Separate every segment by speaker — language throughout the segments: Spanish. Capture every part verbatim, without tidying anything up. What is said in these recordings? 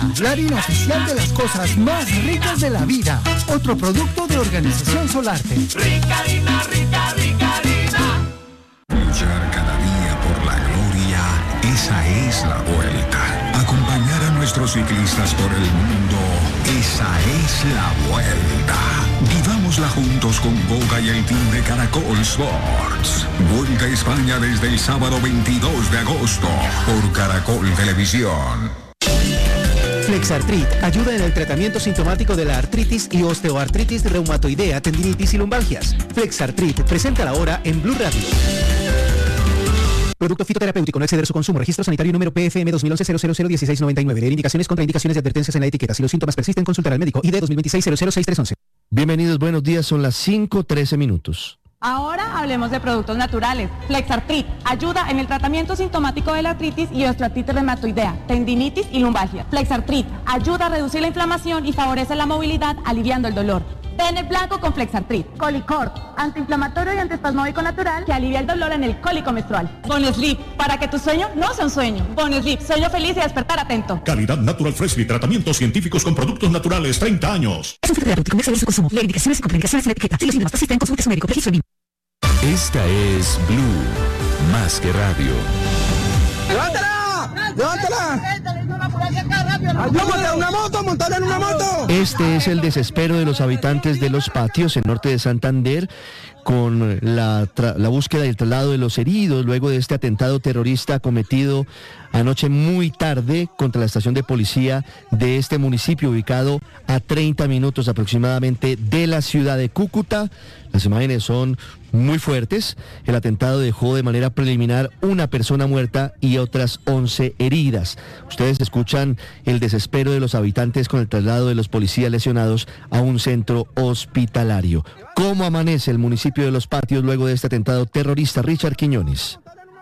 Speaker 1: la harina oficial de las cosas más ricas de la vida. Otro producto de Organización Solarte.
Speaker 2: Rica harina, rica, rica harina.
Speaker 3: Luchar cada día por la gloria, esa es la vuelta. Acompañar a nuestros ciclistas por el mundo, esa es la vuelta. Vivámosla juntos con Boga y el team de Caracol Sports. Vuelta a España desde el sábado veintidós de agosto por Caracol Televisión.
Speaker 4: Flexartrit ayuda en el tratamiento sintomático de la artritis y osteoartritis reumatoidea, tendinitis y lumbalgias. Flexartrit, presenta la hora en Blue Radio. Producto fitoterapéutico, no exceder su consumo. Registro sanitario número P F M dos mil once cero cero cero dieciséis noventa y nueve. Leer indicaciones, contraindicaciones y advertencias en la etiqueta. Si los síntomas persisten, consultar al médico. I D dos mil veintiséis cero cero seis tres once.
Speaker 5: Bienvenidos, buenos días, son las cinco trece minutos.
Speaker 6: Ahora hablemos de productos naturales. Flexartrit ayuda en el tratamiento sintomático de la artritis y osteoartritis reumatoidea, tendinitis y lumbalgia. Flexartrit ayuda a reducir la inflamación y favorece la movilidad, aliviando el dolor. Ten el blanco con Flexartrit. Colicort, antiinflamatorio y antiespasmódico natural que alivia el dolor en el cólico menstrual. Bonesleep, para que tu sueño no sea un sueño. Bonesleep, sueño feliz y despertar atento.
Speaker 7: Calidad Natural Freshly, tratamientos científicos con productos naturales, treinta años.
Speaker 8: Es un fitoterapéutico, no exceder su consumo. Leer indicaciones y contraindicaciones en la etiqueta. Si los síntomas persisten, consulte a su médico. Registro B I M.
Speaker 9: Esta es Blue, más que radio.
Speaker 10: ¡Levántala! ¡Levántala! ¡Montar una moto! ¡Montar en una moto!
Speaker 5: Este es el desespero de los habitantes de Los Patios, en norte de Santander, con la, tra- la búsqueda y el traslado de los heridos luego de este atentado terrorista cometido anoche muy tarde contra la estación de policía de este municipio, ubicado a treinta minutos aproximadamente de la ciudad de Cúcuta. Las imágenes son muy fuertes. El atentado dejó de manera preliminar una persona muerta y otras once heridas. Ustedes escuchan el desespero de los habitantes con el traslado de los policías lesionados a un centro hospitalario. ¿Cómo amanece el municipio de Los Patios luego de este atentado terrorista? Richard Quiñones.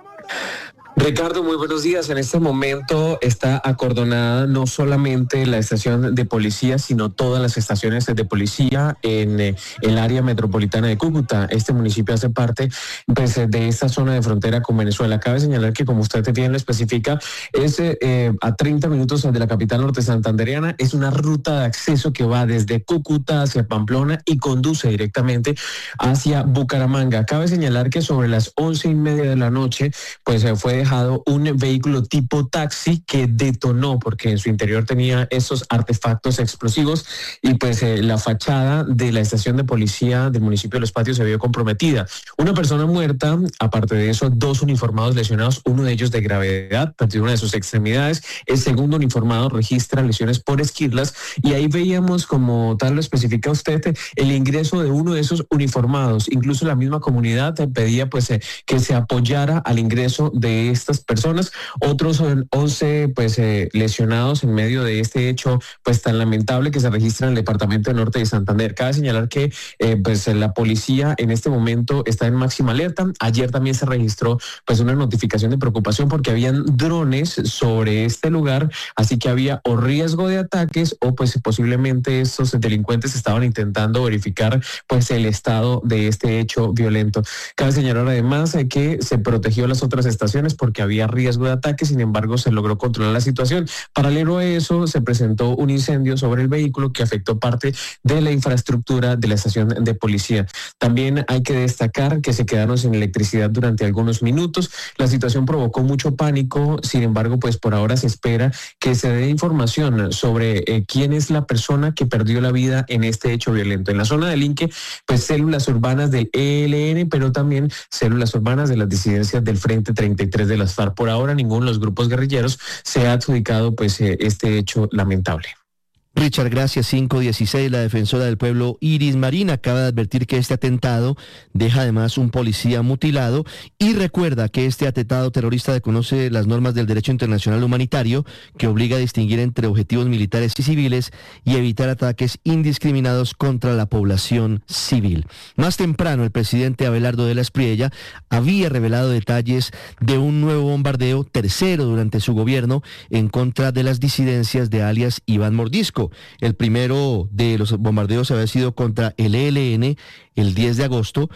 Speaker 11: Ricardo, muy buenos días. En este momento está acordonada no solamente la estación de policía, sino todas las estaciones de policía en eh, el área metropolitana de Cúcuta. Este municipio hace parte pues, de esta zona de frontera con Venezuela. Cabe señalar que, como usted bien lo especifica, es eh, a treinta minutos de la capital norte santandereana. Es una ruta de acceso que va desde Cúcuta hacia Pamplona y conduce directamente hacia Bucaramanga. Cabe señalar que sobre las once y media de la noche, pues eh, fue dejado un vehículo tipo taxi que detonó porque en su interior tenía esos artefactos explosivos y pues eh, la fachada de la estación de policía del municipio de Los Patios se vio comprometida. Una persona muerta, aparte de eso, dos uniformados lesionados, uno de ellos de gravedad, perdió una de sus extremidades. El segundo uniformado registra lesiones por esquirlas y ahí veíamos, como tal lo especifica usted, el ingreso de uno de esos uniformados. Incluso la misma comunidad pedía pues eh, que se apoyara al ingreso de estas personas. Otros son once pues eh, lesionados en medio de este hecho pues tan lamentable que se registra en el departamento de Norte de Santander. Cabe señalar que eh, pues la policía en este momento está en máxima alerta. Ayer también se registró pues una notificación de preocupación porque habían drones sobre este lugar, así que había o riesgo de ataques o pues posiblemente estos delincuentes estaban intentando verificar pues el estado de este hecho violento. Cabe señalar además eh, que se protegió las otras estaciones porque había riesgo de ataque, sin embargo se logró controlar la situación. Paralelo a eso se presentó un incendio sobre el vehículo que afectó parte de la infraestructura de la estación de policía. También hay que destacar que se quedaron sin electricidad durante algunos minutos. La situación provocó mucho pánico, sin embargo pues por ahora se espera que se dé información sobre eh, quién es la persona que perdió la vida en este hecho violento. En la zona del Inque, pues células urbanas del E L N, pero también células urbanas de las disidencias del Frente treinta y tres de las FARC. Por ahora ninguno de los grupos guerrilleros se ha adjudicado pues eh, este hecho lamentable.
Speaker 5: Richard, gracias. cinco dieciséis, la defensora del pueblo Iris Marín acaba de advertir que este atentado deja además un policía mutilado y recuerda que este atentado terrorista desconoce las normas del derecho internacional humanitario que obliga a distinguir entre objetivos militares y civiles y evitar ataques indiscriminados contra la población civil. Más temprano, el presidente Abelardo de la Espriella había revelado detalles de un nuevo bombardeo, tercero durante su gobierno, en contra de las disidencias de alias Iván Mordisco. El primero de los bombardeos había sido contra el E L N el diez de agosto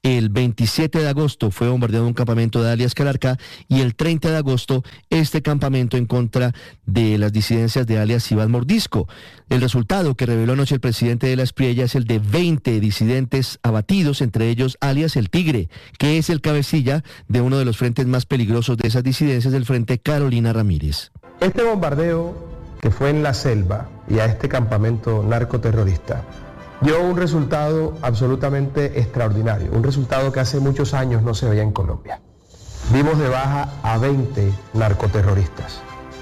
Speaker 5: El veintisiete de agosto fue bombardeado un campamento de alias Calarcá y el treinta de agosto este campamento en contra de las disidencias de alias Iván Mordisco. El resultado que reveló anoche el presidente de la Espriella es el de veinte disidentes abatidos, entre ellos alias El Tigre, que es el cabecilla de uno de los frentes más peligrosos de esas disidencias, del Frente Carolina Ramírez.
Speaker 12: Este bombardeo que fue en la selva y a este campamento narcoterrorista dio un resultado absolutamente extraordinario, un resultado que hace muchos años no se veía en Colombia. Dimos de baja a veinte narcoterroristas,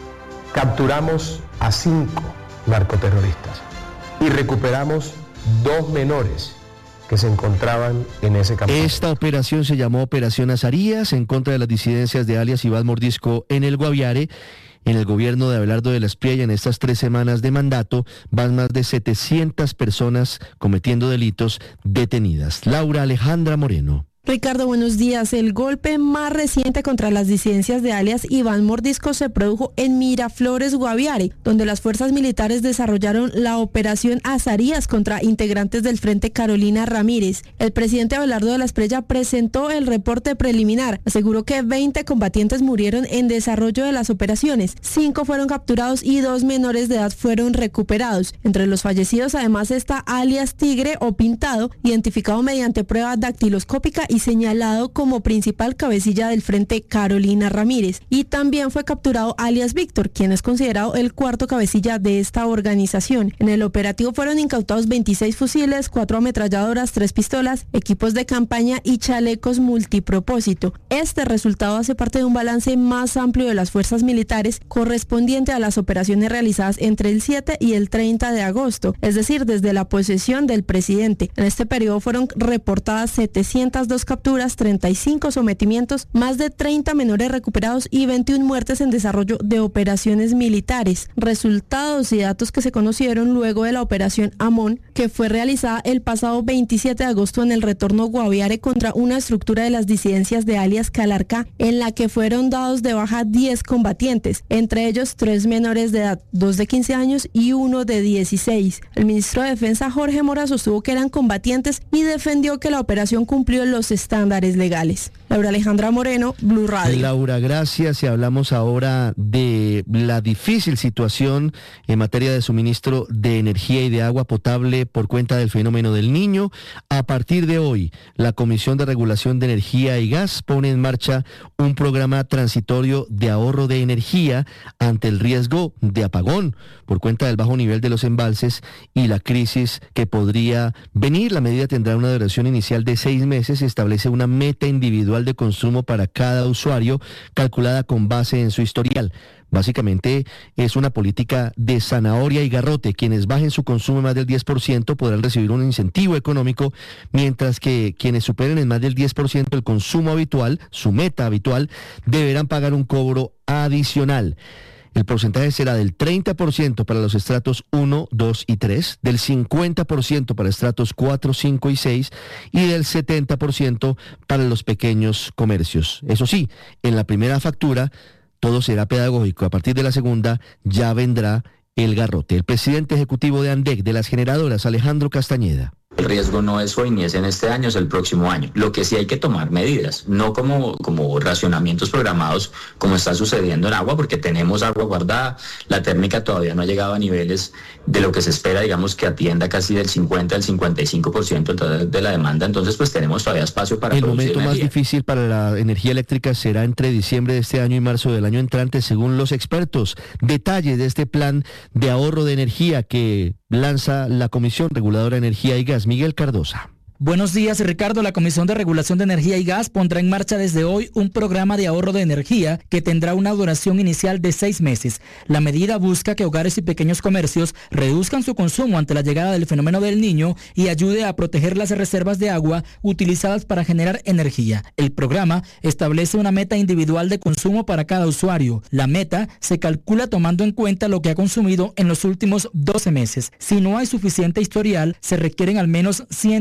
Speaker 12: capturamos a cinco narcoterroristas y recuperamos dos menores que se encontraban en ese campamento.
Speaker 5: Esta operación se llamó Operación Azarías, en contra de las disidencias de alias Iván Mordisco en el Guaviare. En el gobierno de Abelardo de la Espriella, en estas tres semanas de mandato, van más de setecientas personas cometiendo delitos detenidas. Laura Alejandra Moreno.
Speaker 13: Ricardo, buenos días. El golpe más reciente contra las disidencias de alias Iván Mordisco se produjo en Miraflores, Guaviare, donde las fuerzas militares desarrollaron la operación Azarías contra integrantes del Frente Carolina Ramírez. El presidente Abelardo de la Espriella presentó el reporte preliminar. Aseguró que veinte combatientes murieron en desarrollo de las operaciones, cinco fueron capturados y dos menores de edad fueron recuperados. Entre los fallecidos además está alias Tigre o Pintado, identificado mediante prueba dactiloscópica y señalado como principal cabecilla del Frente Carolina Ramírez. Y también fue capturado alias Víctor, quien es considerado el cuarto cabecilla de esta organización. En el operativo fueron incautados veintiséis fusiles, cuatro ametralladoras, tres pistolas, equipos de campaña y chalecos multipropósito. Este resultado hace parte de un balance más amplio de las fuerzas militares correspondiente a las operaciones realizadas entre el siete y el treinta de agosto, es decir, desde la posesión del presidente. En este periodo fueron reportadas setecientas dos capturas, treinta y cinco sometimientos, más de treinta menores recuperados y veintiuna muertes en desarrollo de operaciones militares. Resultados y datos que se conocieron luego de la operación Amón, que fue realizada el pasado veintisiete de agosto en el retorno Guaviare contra una estructura de las disidencias de alias Calarcá, en la que fueron dados de baja diez combatientes, entre ellos tres menores de edad, dos de quince años y uno de dieciséis. El ministro de Defensa Jorge Mora sostuvo que eran combatientes y defendió que la operación cumplió los estándares legales. Laura Alejandra Moreno, Blue Radio.
Speaker 5: Laura, gracias. Y hablamos ahora de la difícil situación en materia de suministro de energía y de agua potable por cuenta del fenómeno del Niño. A partir de hoy, la Comisión de Regulación de Energía y Gas pone en marcha un programa transitorio de ahorro de energía ante el riesgo de apagón por cuenta del bajo nivel de los embalses y la crisis que podría venir. La medida tendrá una duración inicial de seis meses y establece una meta individual de consumo para cada usuario, calculada con base en su historial. Básicamente es una política de zanahoria y garrote. Quienes bajen su consumo más del diez por ciento podrán recibir un incentivo económico, mientras que quienes superen en más del diez por ciento el consumo habitual, su meta habitual, deberán pagar un cobro adicional. El porcentaje será del treinta por ciento para los estratos uno, dos y tres, del cincuenta por ciento para estratos cuatro, cinco y seis y del setenta por ciento para los pequeños comercios. Eso sí, en la primera factura todo será pedagógico. A partir de la segunda ya vendrá el garrote. El presidente ejecutivo de ANDEC, de las generadoras, Alejandro Castañeda.
Speaker 14: El riesgo no es hoy ni es en este año, es el próximo año. Lo que sí hay que tomar medidas, no como, como racionamientos programados como está sucediendo en agua, porque tenemos agua guardada, la térmica todavía no ha llegado a niveles de lo que se espera, digamos, que atienda casi del cincuenta al cincuenta y cinco por ciento de la demanda, entonces pues tenemos todavía espacio para
Speaker 5: el
Speaker 14: producir
Speaker 5: momento
Speaker 14: energía.
Speaker 5: Más difícil para la energía eléctrica será entre diciembre de este año y marzo del año entrante, según los expertos. Detalles de este plan de ahorro de energía que lanza la Comisión Reguladora de Energía y Gas. Miguel Cardosa.
Speaker 15: Buenos días, Ricardo. La Comisión de Regulación de Energía y Gas pondrá en marcha desde hoy un programa de ahorro de energía que tendrá una duración inicial de seis meses. La medida busca que hogares y pequeños comercios reduzcan su consumo ante la llegada del fenómeno del Niño y ayude a proteger las reservas de agua utilizadas para generar energía. El programa establece una meta individual de consumo para cada usuario. La meta se calcula tomando en cuenta lo que ha consumido en los últimos doce meses. Si no hay suficiente historial, se requieren al menos ciento ochenta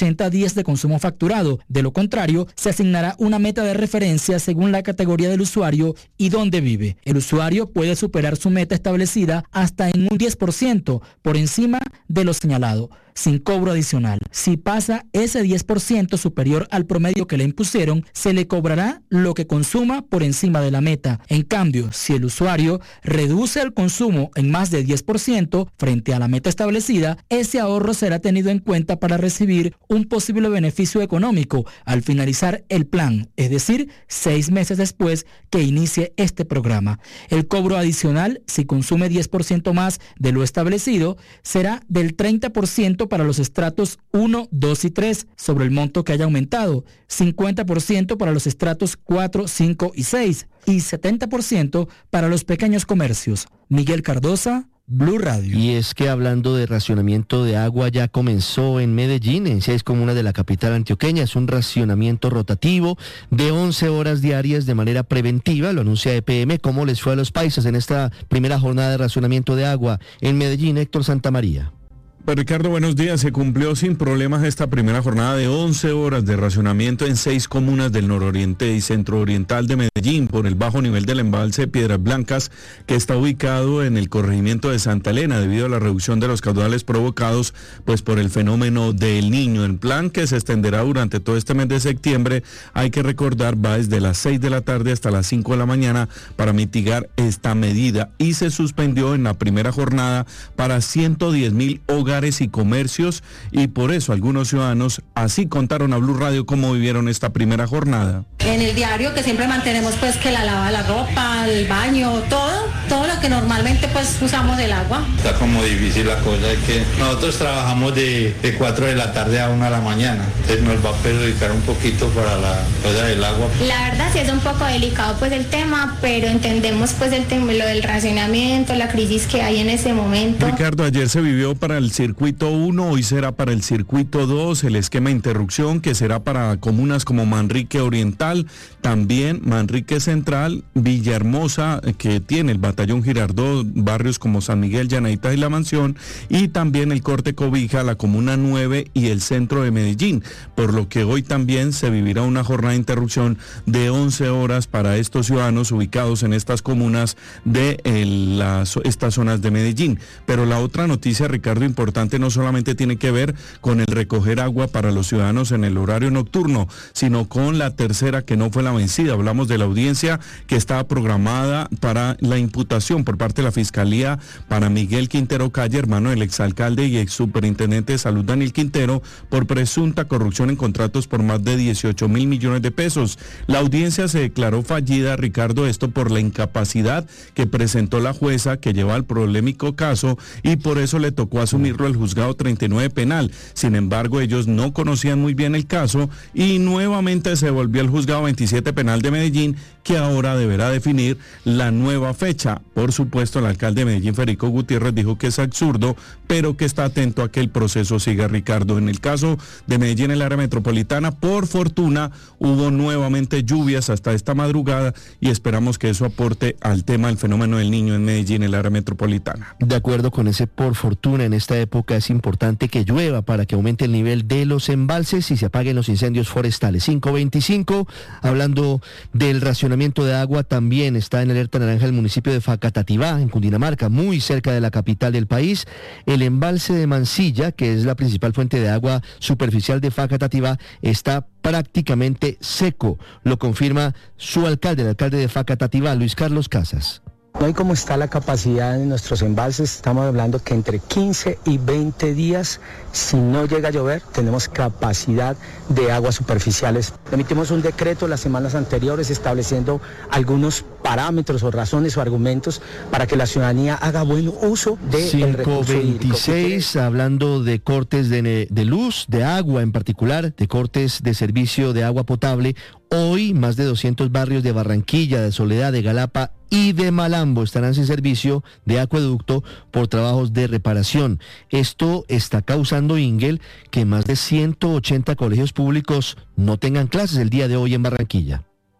Speaker 15: ochenta días de consumo facturado. De lo contrario, se asignará una meta de referencia según la categoría del usuario y dónde vive. El usuario puede superar su meta establecida hasta en un diez por ciento por encima de lo señalado, sin cobro adicional. Si pasa ese diez por ciento superior al promedio que le impusieron, se le cobrará lo que consuma por encima de la meta. En cambio, si el usuario reduce el consumo en más de diez por ciento frente a la meta establecida, ese ahorro será tenido en cuenta para recibir un posible beneficio económico al finalizar el plan, es decir, seis meses después que inicie este programa. El cobro adicional, si consume diez por ciento más de lo establecido, será del treinta por ciento para los estratos uno, dos y tres sobre el monto que haya aumentado, cincuenta por ciento para los estratos cuatro, cinco y seis y setenta por ciento para los pequeños comercios. Miguel Cardosa, Blue Radio.
Speaker 5: Y es que hablando de racionamiento de agua, ya comenzó en Medellín, en seis comunas de la capital antioqueña. Es un racionamiento rotativo de once horas diarias de manera preventiva, lo anuncia E P M. ¿Cómo les fue a los paisas en esta primera jornada de racionamiento de agua en Medellín? Héctor Santamaría.
Speaker 16: Pues Ricardo, buenos días. Se cumplió sin problemas esta primera jornada de once horas de racionamiento en seis comunas del nororiente y centro-oriental de Medellín por el bajo nivel del embalse Piedras Blancas, que está ubicado en el corregimiento de Santa Elena debido a la reducción de los caudales provocados pues por el fenómeno del Niño. El plan, que se extenderá durante todo este mes de septiembre, hay que recordar, va desde las seis de la tarde hasta las cinco de la mañana para mitigar esta medida, y se suspendió en la primera jornada para ciento diez mil hogares y comercios, y por eso algunos ciudadanos así contaron a Blue Radio cómo vivieron esta primera jornada.
Speaker 17: En el diario, que siempre mantenemos pues que la lava la ropa, el baño, todo, todo lo que normalmente pues usamos el agua.
Speaker 18: Está como difícil la cosa, es que nosotros trabajamos de, de cuatro de la tarde a una de la mañana, entonces nos va a perjudicar un poquito para la cosa del agua.
Speaker 19: La verdad sí es un poco delicado pues el tema, pero entendemos pues el tema, lo del racionamiento, la crisis que hay en ese momento.
Speaker 16: Ricardo, ayer se vivió para el circuito uno, hoy será para el circuito dos, el esquema de interrupción que será para comunas como Manrique Oriental, también Manrique Central, Villahermosa, que tiene el batallón Girardot, barrios como San Miguel, Llanaitas y La Mansión, y también el corte Cobija, la comuna nueve y el centro de Medellín, por lo que hoy también se vivirá una jornada de interrupción de once horas para estos ciudadanos ubicados en estas comunas de eh, las, estas zonas de Medellín. Pero la otra noticia, Ricardo, importante, no solamente tiene que ver con el recoger agua para los ciudadanos en el horario nocturno, sino con la tercera, que no fue la vencida. Hablamos de la audiencia que estaba programada para la imputación por parte de la Fiscalía para Miguel Quintero Calle, hermano del exalcalde y ex superintendente de salud Daniel Quintero, por presunta corrupción en contratos por más de dieciocho mil millones de pesos. La audiencia se declaró fallida, Ricardo, esto por la incapacidad que presentó la jueza que lleva el polémico caso, y por eso le tocó asumirlo el juzgado treinta y nueve penal. Sin embargo, ellos no conocían muy bien el caso y nuevamente se volvió al juzgado veintisiete penal de Medellín, que ahora deberá definir la nueva fecha. Por supuesto, el alcalde de Medellín, Federico Gutiérrez, dijo que es absurdo, pero que está atento a que el proceso siga, Ricardo. En el caso de Medellín, en el área metropolitana, por fortuna, hubo nuevamente lluvias hasta esta madrugada y esperamos que eso aporte al tema del fenómeno del Niño en Medellín, en el área metropolitana.
Speaker 5: De acuerdo con ese por fortuna, en esta época es importante que llueva para que aumente el nivel de los embalses y se apaguen los incendios forestales. cinco veinticinco, hablando del racionamiento de agua, también está en alerta naranja el municipio de Facatativá, en Cundinamarca, muy cerca de la capital del país. El embalse de Mansilla, que es la principal fuente de agua superficial de Facatativá, está prácticamente seco. Lo confirma su alcalde, el alcalde de Facatativá, Luis Carlos Casas.
Speaker 20: Hoy, como está la capacidad de nuestros embalses, estamos hablando que entre quince y veinte días, si no llega a llover, tenemos capacidad de aguas superficiales. Emitimos un decreto las semanas anteriores estableciendo algunos parámetros o razones o argumentos para que la ciudadanía haga buen uso del recurso hídrico.
Speaker 5: cinco veintiséis, hablando de cortes de, de luz, de agua en particular, de cortes de servicio de agua potable. Hoy, más de doscientos barrios de Barranquilla, de Soledad, de Galapa y de Malambo estarán sin servicio de acueducto por trabajos de reparación. Esto está causando, Ingel, que más de ciento ochenta colegios públicos no tengan clases el día de hoy en Barranquilla.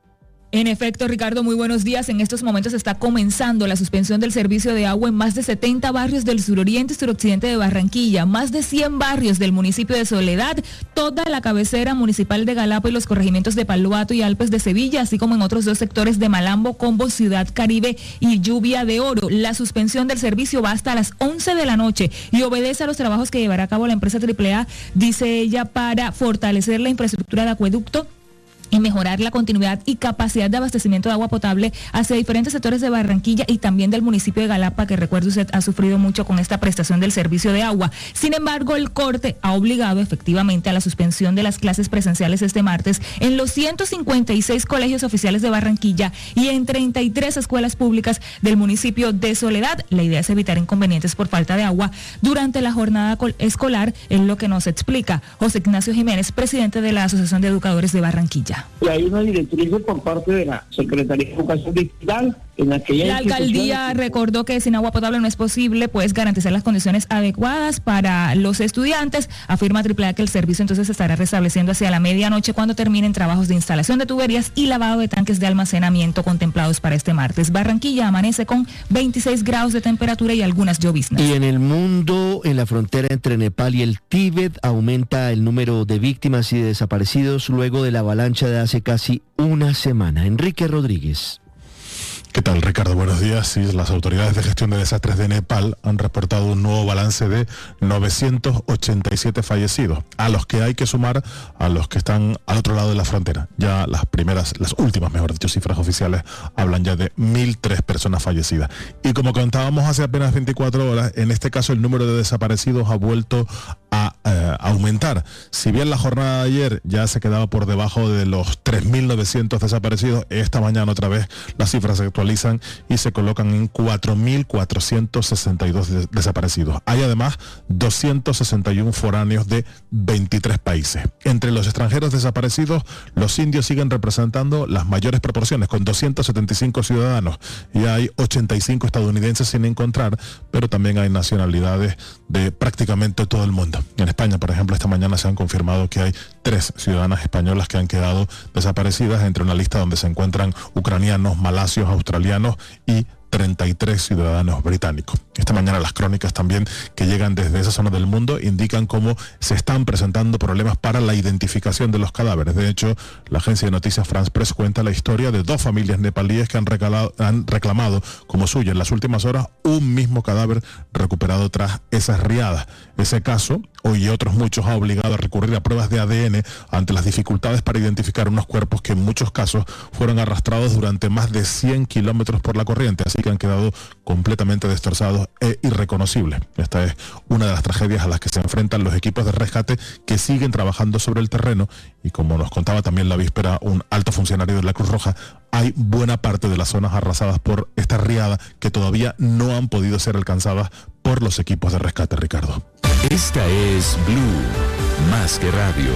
Speaker 21: En efecto, Ricardo, muy buenos días. En estos momentos está comenzando la suspensión del servicio de agua en más de setenta barrios del suroriente y suroccidente de Barranquilla, más de cien barrios del municipio de Soledad, toda la cabecera municipal de Galapa y los corregimientos de Paluato y Alpes de Sevilla, así como en otros dos sectores de Malambo, Combo, Ciudad Caribe y Lluvia de Oro. La suspensión del servicio va hasta las once de la noche y obedece a los trabajos que llevará a cabo la empresa Triple A, dice ella, para fortalecer la infraestructura de acueducto y mejorar la continuidad y capacidad de abastecimiento de agua potable hacia diferentes sectores de Barranquilla y también del municipio de Galapa, que recuerde usted ha sufrido mucho con esta prestación del servicio de agua. Sin embargo, el corte ha obligado efectivamente a la suspensión de las clases presenciales este martes en los ciento cincuenta y seis colegios oficiales de Barranquilla y en treinta y tres escuelas públicas del municipio de Soledad. La idea es evitar inconvenientes por falta de agua durante la jornada escolar, es lo que nos explica José Ignacio Jiménez, presidente de la Asociación de Educadores de Barranquilla.
Speaker 22: Y hay una directriz por parte de la Secretaría de Educación Distrital en aquella
Speaker 21: La alcaldía recordó que sin agua potable no es posible pues garantizar las condiciones adecuadas para los estudiantes. Afirma Triple A que el servicio entonces se estará restableciendo hacia la medianoche cuando terminen trabajos de instalación de tuberías y lavado de tanques de almacenamiento contemplados para este martes. Barranquilla amanece con veintiséis grados de temperatura y algunas lloviznas.
Speaker 5: Y en el mundo, en la frontera entre Nepal y el Tíbet, aumenta el número de víctimas y de desaparecidos luego de la avalancha de hace casi una semana. Enrique Rodríguez.
Speaker 23: ¿Qué tal, Ricardo? Buenos días. Sí, las autoridades de gestión de desastres de Nepal han reportado un nuevo balance de novecientos ochenta y siete fallecidos, a los que hay que sumar a los que están al otro lado de la frontera. Ya las primeras, las últimas, mejor dicho, cifras oficiales hablan ya de mil tres personas fallecidas. Y como contábamos hace apenas veinticuatro horas, en este caso el número de desaparecidos ha vuelto a eh, aumentar. Si bien la jornada de ayer ya se quedaba por debajo de los tres mil novecientos desaparecidos, esta mañana otra vez las cifras se actualizan y se colocan en cuatro mil cuatrocientos sesenta y dos de- desaparecidos. Hay además doscientos sesenta y uno foráneos de veintitrés países. Entre los extranjeros desaparecidos, los indios siguen representando las mayores proporciones, con doscientos setenta y cinco ciudadanos, y hay ochenta y cinco estadounidenses sin encontrar, pero también hay nacionalidades de prácticamente todo el mundo. En España, por ejemplo, esta mañana se han confirmado que hay tres ciudadanas españolas que han quedado desaparecidas, entre una lista donde se encuentran ucranianos, malasios, australianos y treinta y tres ciudadanos británicos. Esta mañana las crónicas también que llegan desde esa zona del mundo indican cómo se están presentando problemas para la identificación de los cadáveres. De hecho, la agencia de noticias France Press cuenta la historia de dos familias nepalíes que han reclamado, han reclamado como suya en las últimas horas un mismo cadáver recuperado tras esas riadas. Ese caso, hoy y otros muchos, ha obligado a recurrir a pruebas de A D N ante las dificultades para identificar unos cuerpos que en muchos casos fueron arrastrados durante más de cien kilómetros por la corriente, así que han quedado completamente destrozados e irreconocibles. Esta es una de las tragedias a las que se enfrentan los equipos de rescate que siguen trabajando sobre el terreno, y como nos contaba también la víspera un alto funcionario de la Cruz Roja, hay buena parte de las zonas arrasadas por esta riada que todavía no han podido ser alcanzadas por los equipos de rescate, Ricardo.
Speaker 9: Esta es Blue, más que radio.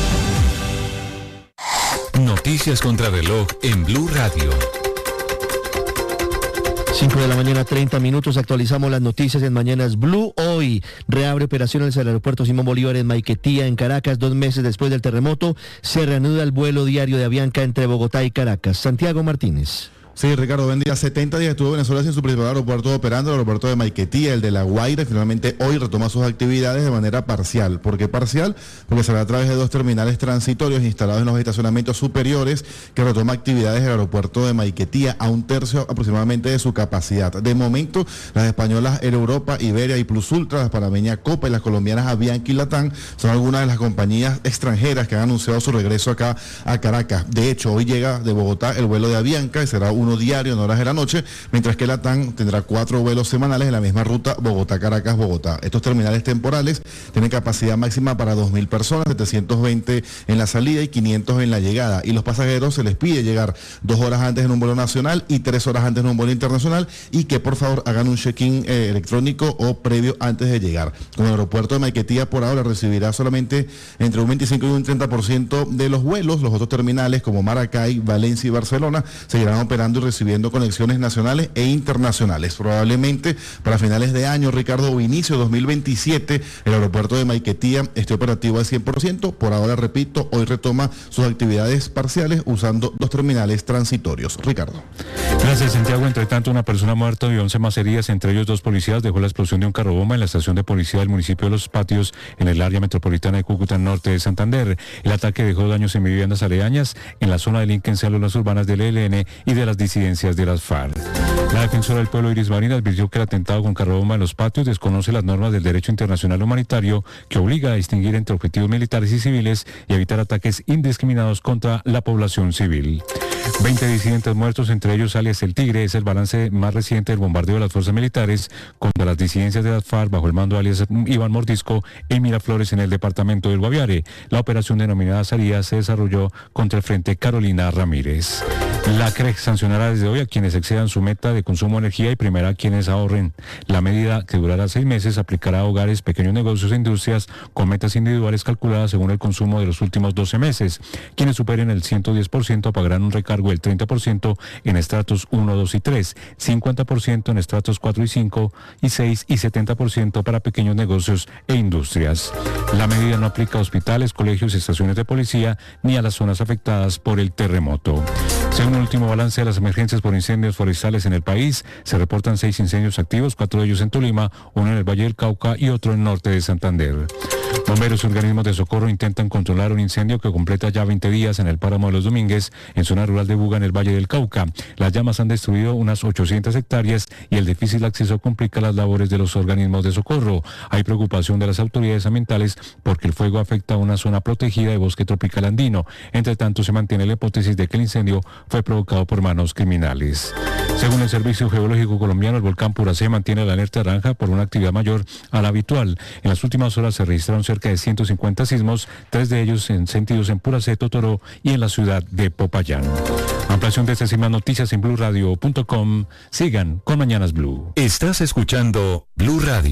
Speaker 9: Noticias contra reloj en Blue Radio.
Speaker 5: cinco de la mañana, treinta minutos, actualizamos las noticias en Mañanas Blue. Hoy reabre operaciones al aeropuerto Simón Bolívar en Maiquetía, en Caracas. Dos meses después del terremoto, se reanuda el vuelo diario de Avianca entre Bogotá y Caracas. Santiago Martínez.
Speaker 24: Sí, Ricardo, buen día. setenta días estuvo Venezuela sin su principal aeropuerto operando, el aeropuerto de Maiquetía, el de La Guaira, y finalmente hoy retoma sus actividades de manera parcial. ¿Por qué parcial? Porque será a través de dos terminales transitorios instalados en los estacionamientos superiores que retoma actividades del aeropuerto de Maiquetía a un tercio aproximadamente de su capacidad. De momento, las españolas Air Europa, Iberia y Plus Ultra, las panameñas Copa y las colombianas Avianca y Latam son algunas de las compañías extranjeras que han anunciado su regreso acá a Caracas. De hecho, hoy llega de Bogotá el vuelo de Avianca y será un uno diario en horas de la noche, mientras que Latam tendrá cuatro vuelos semanales en la misma ruta Bogotá-Caracas-Bogotá. Estos terminales temporales tienen capacidad máxima para dos mil personas, setecientos veinte en la salida y quinientos en la llegada, y los pasajeros se les pide llegar dos horas antes en un vuelo nacional y tres horas antes en un vuelo internacional, y que por favor hagan un check-in eh, electrónico o previo antes de llegar. Como el aeropuerto de Maiquetía por ahora recibirá solamente entre un veinticinco y un treinta por ciento de los vuelos, los otros terminales como Maracay, Valencia y Barcelona seguirán operando operando y recibiendo conexiones nacionales e internacionales. Probablemente para finales de año, Ricardo, o inicio de dos mil veintisiete, el aeropuerto de Maiquetía esté operativo al cien por ciento. Por ahora, repito, hoy retoma sus actividades parciales usando dos terminales transitorios. Ricardo.
Speaker 1: Gracias, Santiago. Entre tanto, una persona muerta y once más heridas, entre ellos dos policías, dejó la explosión de un carro bomba en la estación de policía del municipio de Los Patios, en el área metropolitana de Cúcuta, norte de Santander. El ataque dejó daños en viviendas aledañas en la zona delincuencia de las urbanas del E L N y de las disidencias de las FARC. La defensora del pueblo, Iris Marín, advirtió que el atentado con carro bomba en Los Patios desconoce las normas del derecho internacional humanitario, que obliga a distinguir entre objetivos militares y civiles y evitar ataques indiscriminados contra la población civil. veinte disidentes muertos, entre ellos alias El Tigre, es el balance más reciente del bombardeo de las fuerzas militares contra las disidencias de las FARC bajo el mando de alias Iván Mordisco en Miraflores, en el departamento del Guaviare. La operación denominada Saría se desarrolló contra el Frente Carolina Ramírez. La C R E C sancionará desde hoy a quienes excedan su meta de consumo de energía y premiará a quienes ahorren. La medida, que durará seis meses, aplicará a hogares, pequeños negocios e industrias con metas individuales calculadas según el consumo de los últimos doce meses. Quienes superen el ciento diez por ciento pagarán un recargo del treinta por ciento en estratos uno, dos y tres, cincuenta por ciento en estratos cuatro y cinco y seis y setenta por ciento para pequeños negocios e industrias. La medida no aplica a hospitales, colegios y estaciones de policía ni a las zonas afectadas por el terremoto. Según el último balance de las emergencias por incendios forestales en el país, se reportan seis incendios activos, cuatro de ellos en Tolima, uno en el Valle del Cauca y otro en el norte de Santander. Bomberos y organismos de socorro intentan controlar un incendio que completa ya veinte días en el páramo de Los Domínguez, en zona rural de Buga, en el Valle del Cauca. Las llamas han destruido unas ochocientas hectáreas y el difícil acceso complica las labores de los organismos de socorro. Hay preocupación de las autoridades ambientales porque el fuego afecta a una zona protegida de bosque tropical andino. Entre tanto, se mantiene la hipótesis de que el incendio fue provocado por manos criminales. Según el Servicio Geológico Colombiano, el volcán Puracé mantiene la alerta naranja por una actividad mayor a la habitual. En las últimas horas se registraron cerca de ciento cincuenta sismos, tres de ellos en sentidos en Puracé, Totoró y en la ciudad de Popayán. Ampliación de estas y más noticias en blue radio punto com. Sigan con Mañanas Blue.
Speaker 9: Estás escuchando Blue Radio.